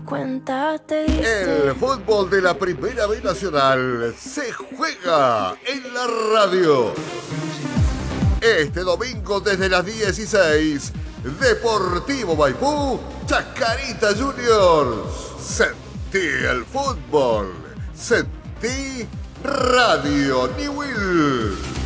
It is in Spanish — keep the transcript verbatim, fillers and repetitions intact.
cuenta te diste. El fútbol de la Primera B Nacional se juega en la radio. Este domingo desde las dieciséis, Deportivo Maipú, Chacarita Juniors. Sentí el fútbol, sentí Radio Newell.